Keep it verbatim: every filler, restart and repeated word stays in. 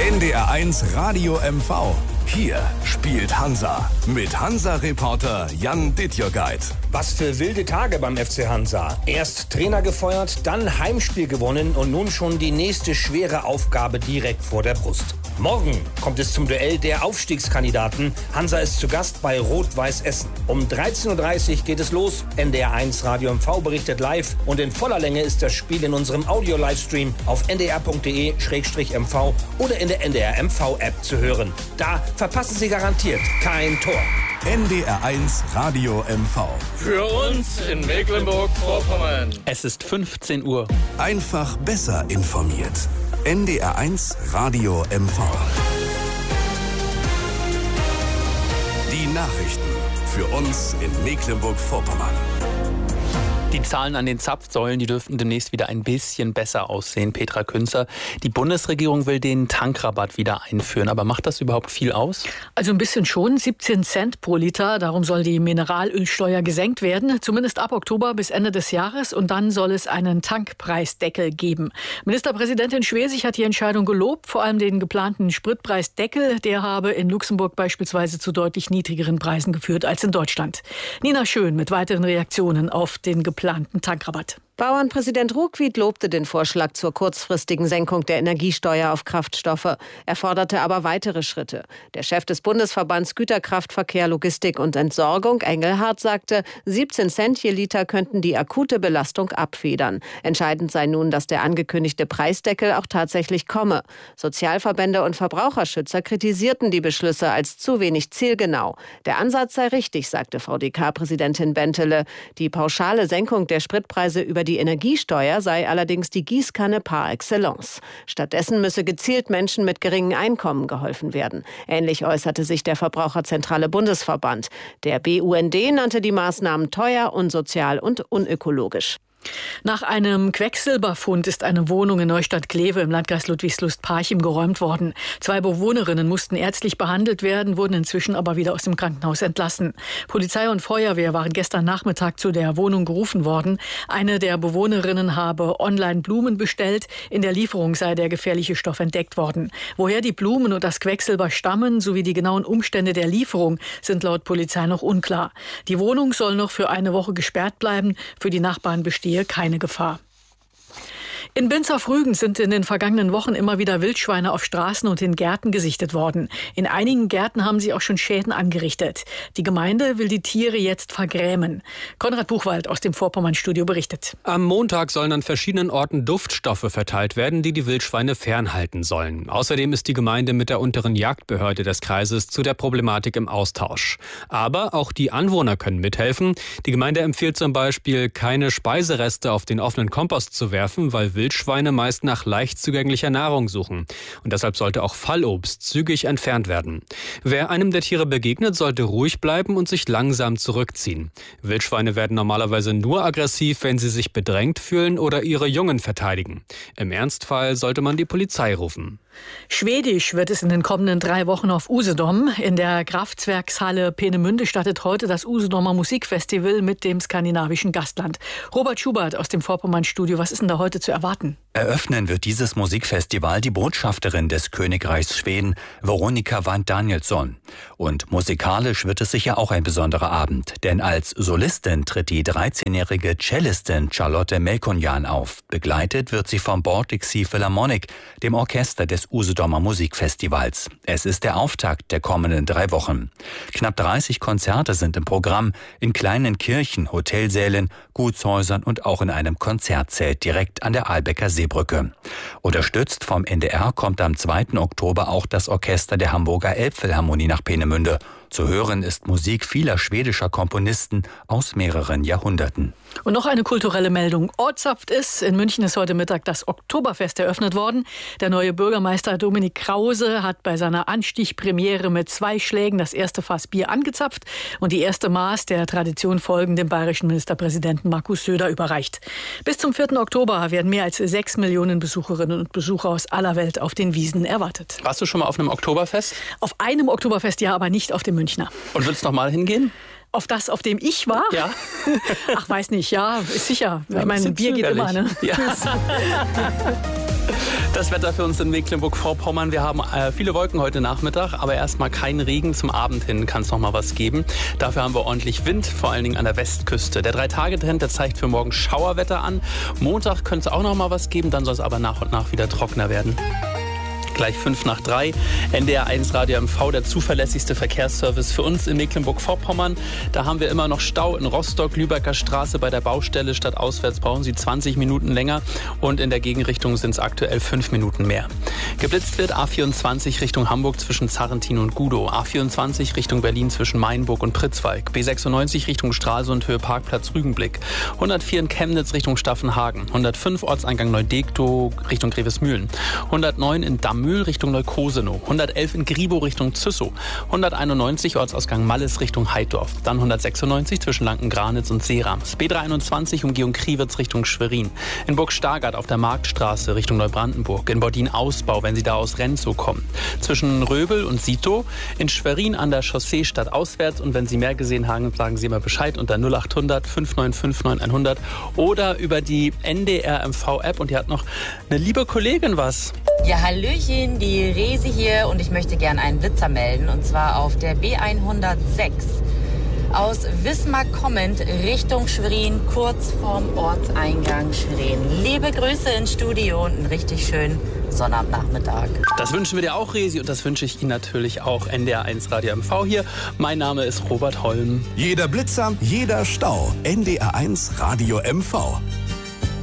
N D R eins Radio M V. Hier spielt Hansa mit Hansa-Reporter Jan Dittjörgeit. Was für wilde Tage beim F C Hansa. Erst Trainer gefeuert, dann Heimspiel gewonnen und nun schon die nächste schwere Aufgabe direkt vor der Brust. Morgen kommt es zum Duell der Aufstiegskandidaten. Hansa ist zu Gast bei Rot-Weiß Essen. Um dreizehn Uhr dreißig geht es los. N D R eins Radio M V berichtet live und in voller Länge ist das Spiel in unserem Audio-Livestream auf n d r punkt d e slash m v oder in der N D R M V-App zu hören. Da verpassen Sie garantiert kein Tor. N D R eins Radio M V. Für uns in Mecklenburg-Vorpommern. Es ist fünfzehn Uhr. Einfach besser informiert. N D R eins Radio M V. Die Nachrichten für uns in Mecklenburg-Vorpommern. Die Zahlen an den Zapfsäulen, die dürften demnächst wieder ein bisschen besser aussehen, Petra Künzer. Die Bundesregierung will den Tankrabatt wieder einführen. Aber macht das überhaupt viel aus? Also ein bisschen schon. siebzehn Cent pro Liter. Darum soll die Mineralölsteuer gesenkt werden. Zumindest ab Oktober bis Ende des Jahres. Und dann soll es einen Tankpreisdeckel geben. Ministerpräsidentin Schwesig hat die Entscheidung gelobt. Vor allem den geplanten Spritpreisdeckel. Der habe in Luxemburg beispielsweise zu deutlich niedrigeren Preisen geführt als in Deutschland. Nina Schön mit weiteren Reaktionen auf den geplanten geplanten Tankrabatt. Bauernpräsident Ruckwied lobte den Vorschlag zur kurzfristigen Senkung der Energiesteuer auf Kraftstoffe. Er forderte aber weitere Schritte. Der Chef des Bundesverbands Güterkraftverkehr, Logistik und Entsorgung, Engelhardt, sagte, siebzehn Cent je Liter könnten die akute Belastung abfedern. Entscheidend sei nun, dass der angekündigte Preisdeckel auch tatsächlich komme. Sozialverbände und Verbraucherschützer kritisierten die Beschlüsse als zu wenig zielgenau. Der Ansatz sei richtig, sagte V D K-Präsidentin Bentele. Die pauschale Senkung der Spritpreise über die Die Energiesteuer sei allerdings die Gießkanne par excellence. Stattdessen müsse gezielt Menschen mit geringem Einkommen geholfen werden. Ähnlich äußerte sich der Verbraucherzentrale Bundesverband. Der B U N D nannte die Maßnahmen teuer, unsozial und unökologisch. Nach einem Quecksilberfund ist eine Wohnung in Neustadt-Kleve im Landkreis Ludwigslust-Parchim geräumt worden. Zwei Bewohnerinnen mussten ärztlich behandelt werden, wurden inzwischen aber wieder aus dem Krankenhaus entlassen. Polizei und Feuerwehr waren gestern Nachmittag zu der Wohnung gerufen worden. Eine der Bewohnerinnen habe online Blumen bestellt. In der Lieferung sei der gefährliche Stoff entdeckt worden. Woher die Blumen und das Quecksilber stammen, sowie die genauen Umstände der Lieferung, sind laut Polizei noch unklar. Die Wohnung soll noch für eine Woche gesperrt bleiben. Für die Nachbarn besteht keine Gefahr. In Binz auf Rügen sind in den vergangenen Wochen immer wieder Wildschweine auf Straßen und in Gärten gesichtet worden. In einigen Gärten haben sie auch schon Schäden angerichtet. Die Gemeinde will die Tiere jetzt vergrämen. Konrad Buchwald aus dem Vorpommern-Studio berichtet. Am Montag sollen an verschiedenen Orten Duftstoffe verteilt werden, die die Wildschweine fernhalten sollen. Außerdem ist die Gemeinde mit der unteren Jagdbehörde des Kreises zu der Problematik im Austausch. Aber auch die Anwohner können mithelfen. Die Gemeinde empfiehlt zum Beispiel, keine Speisereste auf den offenen Kompost zu werfen, weil Wildschweine meist nach leicht zugänglicher Nahrung suchen. Und deshalb sollte auch Fallobst zügig entfernt werden. Wer einem der Tiere begegnet, sollte ruhig bleiben und sich langsam zurückziehen. Wildschweine werden normalerweise nur aggressiv, wenn sie sich bedrängt fühlen oder ihre Jungen verteidigen. Im Ernstfall sollte man die Polizei rufen. Schwedisch wird es in den kommenden drei Wochen auf Usedom. In der Kraftwerkshalle Peenemünde startet heute das Usedomer Musikfestival mit dem skandinavischen Gastland. Robert Schubert aus dem Vorpommern-Studio, was ist denn da heute zu erwarten? Eröffnen wird dieses Musikfestival die Botschafterin des Königreichs Schweden, Veronica Vandt Danielsson. Und musikalisch wird es sicher auch ein besonderer Abend, denn als Solistin tritt die dreizehnjährige Cellistin Charlotte Melkonjan auf. Begleitet wird sie vom Baltic Sea Philharmonic, dem Orchester des Usedomer Musikfestivals. Es ist der Auftakt der kommenden drei Wochen. Knapp dreißig Konzerte sind im Programm, in kleinen Kirchen, Hotelsälen, Gutshäusern und auch in einem Konzertzelt direkt an der Ahlbecker Seebrücke. Unterstützt vom N D R kommt am zweiten Oktober auch das Orchester der Hamburger Elbphilharmonie nach Peenemünde. Zu hören ist Musik vieler schwedischer Komponisten aus mehreren Jahrhunderten. Und noch eine kulturelle Meldung. Ortssaft ist. In München ist heute Mittag das Oktoberfest eröffnet worden. Der neue Bürgermeister Dominik Krause hat bei seiner Anstichpremiere mit zwei Schlägen das erste Fass Bier angezapft und die erste Maß der Tradition folgend dem bayerischen Ministerpräsidenten Markus Söder überreicht. Bis zum vierten Oktober werden mehr als sechs Millionen Besucherinnen und Besucher aus aller Welt auf den Wiesn erwartet. Warst du schon mal auf einem Oktoberfest? Auf einem Oktoberfest ja, aber nicht auf dem Münchner. Und willst du noch mal hingehen? Auf das, auf dem ich war? Ja. Ach, weiß nicht, ja, ist sicher. Ja, ich meine, Bier geht immer, ne? Ja. Das Wetter für uns in Mecklenburg-Vorpommern. Wir haben äh, viele Wolken heute Nachmittag, aber erstmal keinen Regen. Zum Abend hin kann es noch mal was geben. Dafür haben wir ordentlich Wind, vor allen Dingen an der Westküste. Der Drei-Tage-Trend, der zeigt für morgen Schauerwetter an. Montag könnte es auch noch mal was geben, dann soll es aber nach und nach wieder trockener werden. Gleich fünf nach drei. N D R eins Radio M V, der zuverlässigste Verkehrsservice für uns in Mecklenburg-Vorpommern. Da haben wir immer noch Stau in Rostock, Lübecker Straße bei der Baustelle. Statt auswärts brauchen Sie zwanzig Minuten länger und in der Gegenrichtung sind es aktuell fünf Minuten mehr. Geblitzt wird A vierundzwanzig Richtung Hamburg zwischen Zarrentin und Gudow. A vierundzwanzig Richtung Berlin zwischen Mainburg und Pritzwalk. B sechsundneunzig Richtung Stralsund, Höhe Parkplatz Rügenblick. hundertvier in Chemnitz Richtung Staffenhagen. hundertfünf Ortseingang Neudektow Richtung Grevesmühlen. hundertneun in Dammühl Richtung Neukosenow, hundertelf in Gribow Richtung Züssow, hunderteinundneunzig Ortsausgang Malles Richtung Heidorf, dann hundertsechsundneunzig zwischen Lanken-Granitz und Seerams, B dreihunderteinundzwanzig Umgehung Kriwitz Richtung Schwerin, in Burg Stargard auf der Marktstraße Richtung Neubrandenburg, in Bordin-Ausbau, wenn Sie da aus Renzow kommen, zwischen Röbel und Sito, in Schwerin an der Chaussee stadtauswärts und wenn Sie mehr gesehen haben, sagen Sie immer Bescheid unter null achthundert fünf neun fünf neun hundert oder über die N D R M V-App und die hat noch eine liebe Kollegin was. Ja, hallöchen, die Resi hier und ich möchte gerne einen Blitzer melden und zwar auf der B hundertsechs aus Wismar kommend Richtung Schwerin, kurz vorm Ortseingang Schwerin. Liebe Grüße ins Studio und einen richtig schönen Sonnabendnachmittag. Das wünschen wir dir auch, Resi, und das wünsche ich Ihnen natürlich auch. N D R eins Radio M V hier. Mein Name ist Robert Holm. Jeder Blitzer, jeder Stau. N D R eins Radio M V.